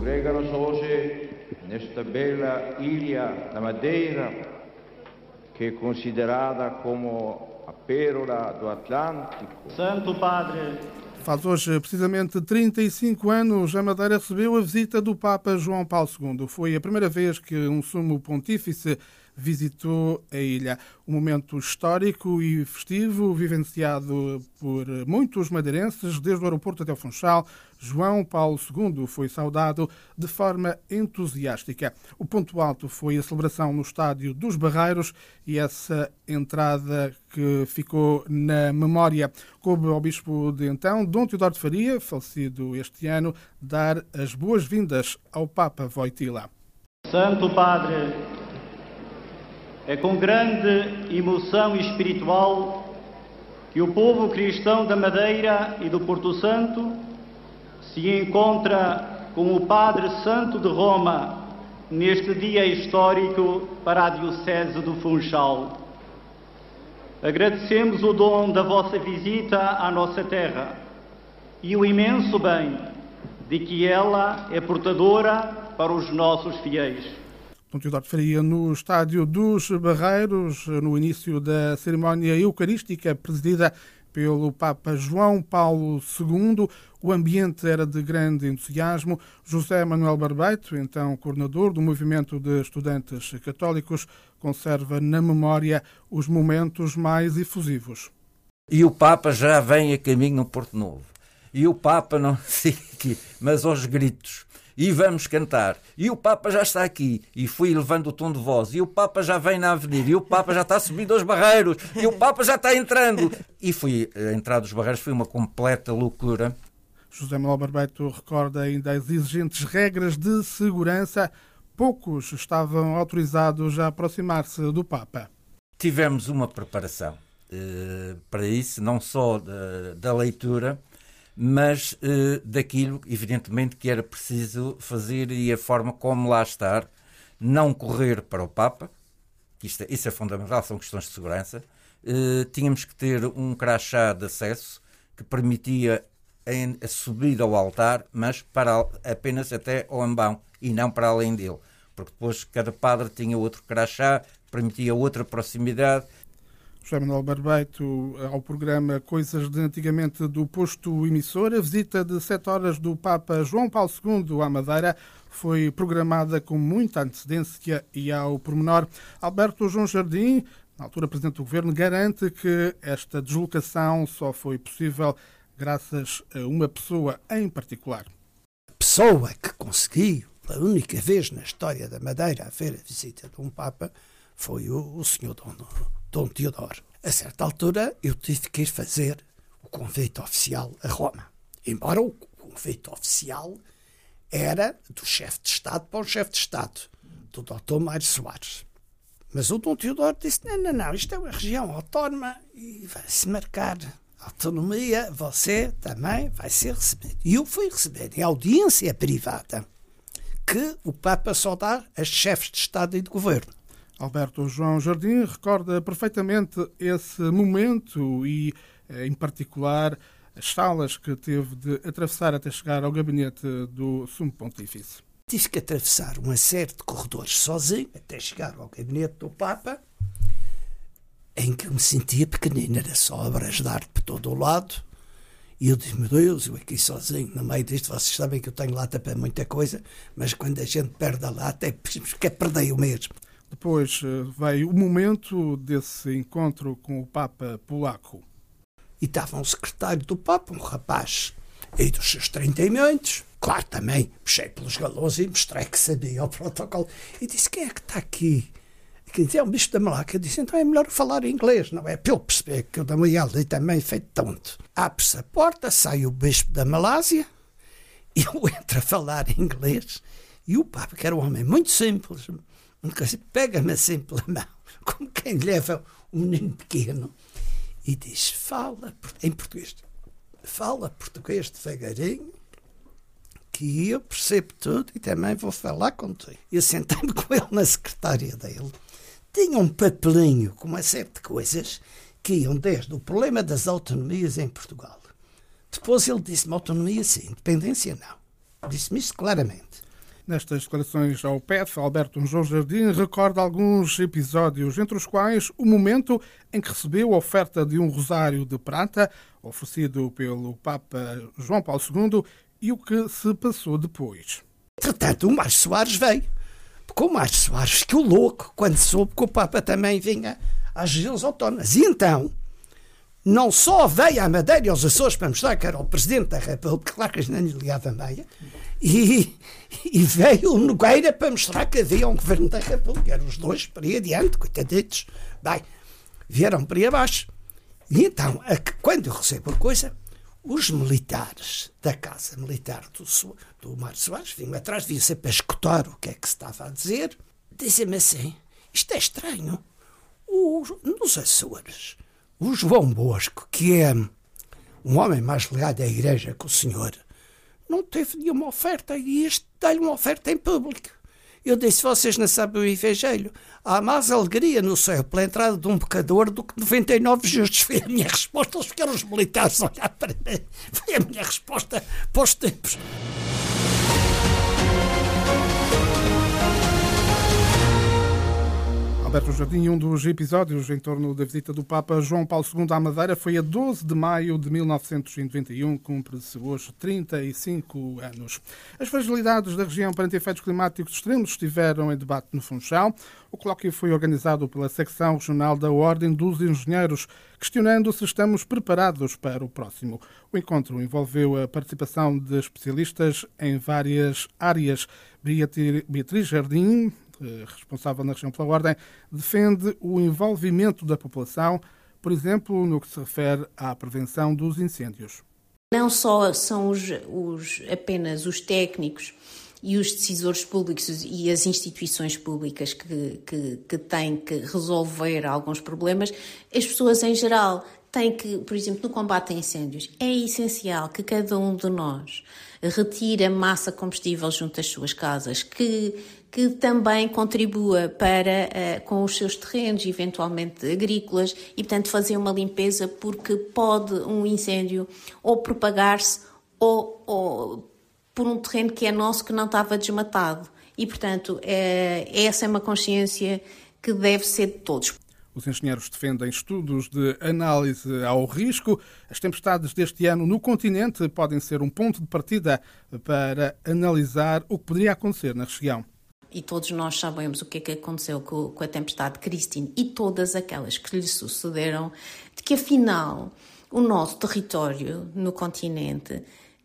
Congregaram-se hoje nesta bela ilha da Madeira, que é considerada como a pérola do Atlântico. Santo Padre. Faz hoje precisamente 35 anos, a Madeira recebeu a visita do Papa João Paulo II. Foi a primeira vez que um sumo pontífice visitou a ilha. Um momento histórico e festivo, vivenciado por muitos madeirenses, desde o aeroporto até o Funchal. João Paulo II foi saudado de forma entusiástica. O ponto alto foi a celebração no Estádio dos Barreiros e essa entrada que ficou na memória. Coube ao bispo de então, Dom Teodoro de Faria, falecido este ano, dar as boas-vindas ao Papa Wojtyła. Santo Padre, é com grande emoção espiritual que o povo cristão da Madeira e do Porto Santo se encontra com o Padre Santo de Roma neste dia histórico para a Diocese do Funchal. Agradecemos o dom da vossa visita à nossa terra e o imenso bem de que ela é portadora para os nossos fiéis. Dom Teodoro de Faria no Estádio dos Barreiros, no início da cerimónia eucarística presidida pelo Papa João Paulo II. O ambiente era de grande entusiasmo. José Manuel Barbeito, então coordenador do Movimento de Estudantes Católicos, conserva na memória os momentos mais efusivos. E o Papa já vem a caminho no Porto Novo. E o Papa não sei aqui, mas aos gritos. E vamos cantar. E o Papa já está aqui. E fui elevando o tom de voz. E o Papa já vem na avenida. E o Papa já está subindo aos barreiros. E o Papa já está entrando. E a entrada dos barreiros foi uma completa loucura. José Manuel Barbeito recorda ainda as exigentes regras de segurança. Poucos estavam autorizados a aproximar-se do Papa. Tivemos uma preparação para isso, não só da leitura, mas daquilo, evidentemente, que era preciso fazer e a forma como lá estar, não correr para o Papa, que isso é fundamental, são questões de segurança. Tínhamos que ter um crachá de acesso que permitia a subida ao altar, mas apenas até ao ambão e não para além dele, porque depois cada padre tinha outro crachá, permitia outra proximidade. José Manuel Barbeito ao programa Coisas de Antigamente do Posto Emissor. A visita de 7 horas do Papa João Paulo II à Madeira foi programada com muita antecedência e ao pormenor. Alberto João Jardim, na altura Presidente do Governo, garante que esta deslocação só foi possível graças a uma pessoa em particular. A pessoa que conseguiu, pela única vez na história da Madeira, a ver a visita de um Papa foi o senhor Dom Teodoro. A certa altura eu tive que ir fazer o convite oficial a Roma. Embora o convite oficial era do chefe de Estado para o chefe de Estado, do Dr. Mário Soares. Mas o Dom Teodoro disse, não, isto é uma região autónoma e vai-se marcar autonomia, você também vai ser recebido. E eu fui receber em audiência privada que o Papa só dá a chefes de Estado e de Governo. Alberto João Jardim recorda perfeitamente esse momento e, em particular, as salas que teve de atravessar até chegar ao gabinete do Sumo Pontífice. Tive que atravessar uma série de corredores sozinho até chegar ao gabinete do Papa, em que eu me sentia pequenino, era só obras de arte por todo o lado. E eu disse, meu Deus, eu aqui sozinho, no meio disto, vocês sabem que eu tenho lata para muita coisa, mas quando a gente perde a lata, é perder o mesmo. Depois veio o momento desse encontro com o Papa polaco. E estava um secretário do Papa, um rapaz aí dos seus 30 e muitos. Claro, também puxei pelos galões e mostrei que sabia o protocolo. E disse, quem é que está aqui? Que dizia, é um bispo da Malásia. Eu disse, então é melhor falar inglês, não é? Para ele perceber que eu também ali também feito tonto. Abre-se a porta, sai o bispo da Malásia, e eu entro a falar inglês, e o Papa, que era um homem muito simples, pega-me assim pela mão, como quem leva um menino pequeno, e diz, fala em português, fala português devagarinho, que eu percebo tudo e também vou falar contigo. Eu sentei-me com ele na secretária dele, tinha um papelinho com uma série de coisas que iam desde o problema das autonomias em Portugal. Depois ele disse-me autonomia sim, independência não. Disse-me isso claramente. Nestas declarações ao PEF, Alberto João Jardim recorda alguns episódios, entre os quais o momento em que recebeu a oferta de um rosário de prata, oferecido pelo Papa João Paulo II, e o que se passou depois. Entretanto, o Márcio Soares veio. Porque o Márcio Soares ficou louco quando soube que o Papa também vinha às regiões autónomas. E então, não só veio à Madeira e aos Açores para mostrar que era o Presidente da República, claro que não lhe ligava meia, e veio o Nogueira para mostrar que havia um Governo da República. Eram os dois para ir adiante, coitaditos. Bem, vieram para aí abaixo. E então, quando eu recebo a coisa, os militares da Casa Militar do Márcio Soares vinham atrás, vinham sempre a escutar o que é que se estava a dizer. Dizem-me assim, isto é estranho. Nos Açores, o João Bosco, que é um homem mais ligado à igreja que o senhor, não teve nenhuma oferta e este dá-lhe uma oferta em público. Eu disse, vocês não sabem o evangelho. Há mais alegria no céu pela entrada de um pecador do que 99 justos. Foi a minha resposta. Eles ficaram os militares a olhar para mim. Foi a minha resposta para os tempos. Alberto Jardim, um dos episódios em torno da visita do Papa João Paulo II à Madeira foi a 12 de maio de 1991, cumpre-se hoje 35 anos. As fragilidades da região perante efeitos climáticos extremos estiveram em debate no Funchal. O colóquio foi organizado pela secção regional da Ordem dos Engenheiros, questionando se estamos preparados para o próximo. O encontro envolveu a participação de especialistas em várias áreas. Beatriz Jardim, responsável na região pela Ordem, defende o envolvimento da população, por exemplo, no que se refere à prevenção dos incêndios. Não só são apenas os técnicos e os decisores públicos e as instituições públicas que têm que resolver alguns problemas, as pessoas em geral têm que, por exemplo, no combate a incêndios, é essencial que cada um de nós retire a massa combustível junto às suas casas, que também contribua para, com os seus terrenos, eventualmente agrícolas, e, portanto, fazer uma limpeza, porque pode um incêndio ou propagar-se ou por um terreno que é nosso, que não estava desmatado. E, portanto, essa é uma consciência que deve ser de todos. Os engenheiros defendem estudos de análise ao risco. As tempestades deste ano no continente podem ser um ponto de partida para analisar o que poderia acontecer na região. E todos nós sabemos o que é que aconteceu com a tempestade Christine e todas aquelas que lhe sucederam, de que afinal o nosso território no continente,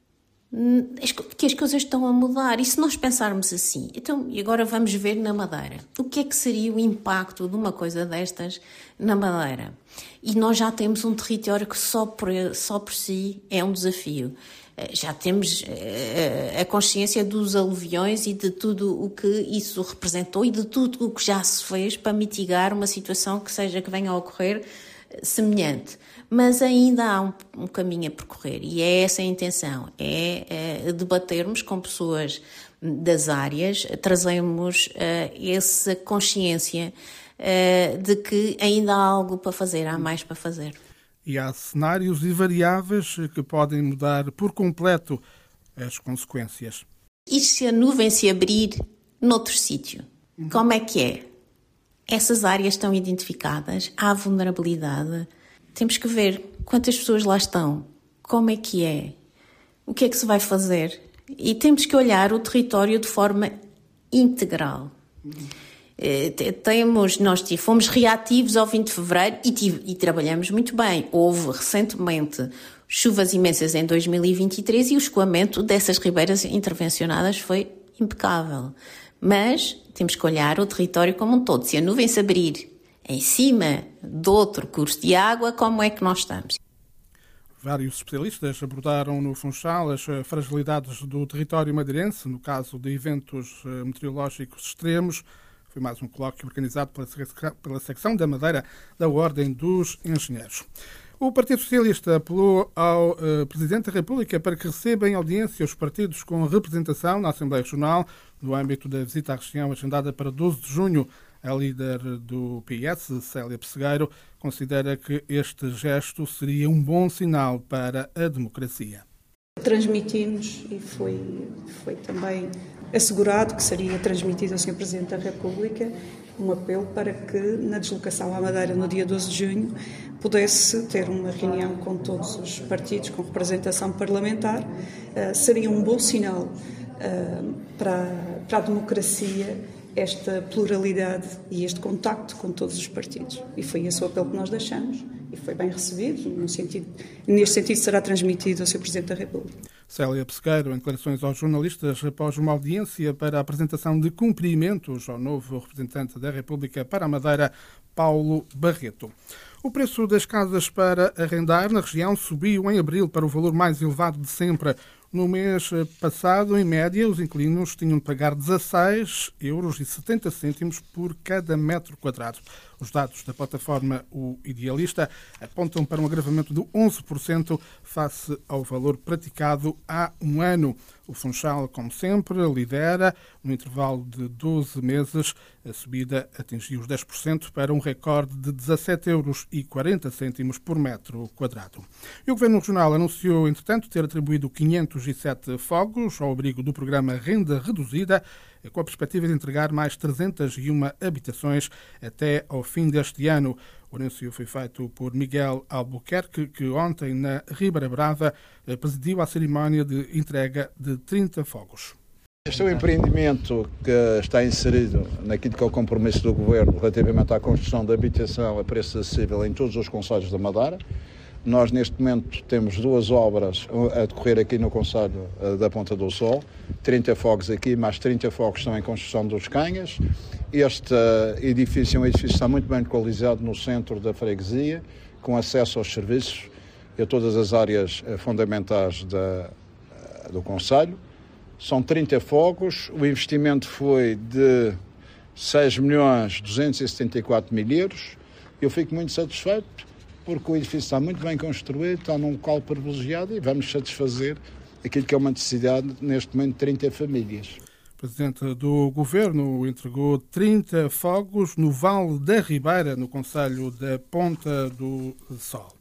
que as coisas estão a mudar. E se nós pensarmos assim, então, e agora vamos ver na Madeira, o que é que seria o impacto de uma coisa destas na Madeira? E nós já temos um território que só por si é um desafio. Já temos a consciência dos aluviões e de tudo o que isso representou e de tudo o que já se fez para mitigar uma situação que venha a ocorrer semelhante. Mas ainda há um caminho a percorrer e é essa a intenção, é debatermos com pessoas das áreas, trazermos essa consciência de que ainda há algo para fazer, há mais para fazer. E há cenários e variáveis que podem mudar por completo as consequências. E se a nuvem se abrir noutro sítio? Como é que é? Essas áreas estão identificadas, há vulnerabilidade. Temos que ver quantas pessoas lá estão, como é que é, o que é que se vai fazer. E temos que olhar o território de forma integral. Nós fomos reativos ao 20 de fevereiro e trabalhamos muito bem. Houve recentemente chuvas imensas em 2023 e o escoamento dessas ribeiras intervencionadas foi impecável. Mas temos que olhar o território como um todo. Se a nuvem se abrir em cima de outro curso de água, como é que nós estamos? Vários especialistas abordaram no Funchal as fragilidades do território madeirense, no caso de eventos meteorológicos extremos. Foi mais um colóquio organizado pela secção da Madeira da Ordem dos Engenheiros. O Partido Socialista apelou ao Presidente da República para que receba em audiência os partidos com representação na Assembleia Regional no âmbito da visita à região agendada para 12 de junho. A líder do PS, Célia Pessegueiro, considera que este gesto seria um bom sinal para a democracia. Transmitimos, e foi também assegurado que seria transmitido ao Sr. Presidente da República um apelo para que, na deslocação à Madeira no dia 12 de junho, pudesse ter uma reunião com todos os partidos, com representação parlamentar. Seria um bom sinal para a democracia esta pluralidade e este contacto com todos os partidos. E foi esse o apelo que nós deixamos e foi bem recebido. Neste sentido, será transmitido ao Sr. Presidente da República. Célia Pesqueiro, em declarações aos jornalistas após uma audiência para a apresentação de cumprimentos ao novo representante da República para a Madeira, Paulo Barreto. O preço das casas para arrendar na região subiu em abril para o valor mais elevado de sempre. No mês passado, em média, os inquilinos tinham de pagar 16,70 € por cada metro quadrado. Os dados da plataforma O Idealista apontam para um agravamento de 11% face ao valor praticado há um ano. O Funchal, como sempre, lidera no intervalo de 12 meses. A subida atingiu os 10% para um recorde de 17,40 € por metro quadrado. E o Governo Regional anunciou, entretanto, ter atribuído 507 fogos ao abrigo do programa Renda Reduzida, com a perspectiva de entregar mais 301 habitações até ao fim deste ano. O anúncio foi feito por Miguel Albuquerque, que ontem, na Ribeira Brava, presidiu a cerimónia de entrega de 30 fogos. Este é um empreendimento que está inserido naquilo que é o compromisso do Governo relativamente à construção de habitação a preço acessível em todos os concelhos da Madeira. Nós, neste momento, temos 2 obras a decorrer aqui no concelho da Ponta do Sol, 30 fogos aqui, mais 30 fogos estão em construção dos Canhas. Este edifício é um edifício que está muito bem localizado no centro da freguesia, com acesso aos serviços e a todas as áreas fundamentais do concelho. São 30 fogos, o investimento foi de 6.274.000 €. Eu fico muito satisfeito, porque o edifício está muito bem construído, está num local privilegiado e vamos satisfazer aquilo que é uma necessidade, neste momento, de 30 famílias. O Presidente do Governo entregou 30 fogos no Vale da Ribeira, no concelho da Ponta do Sol.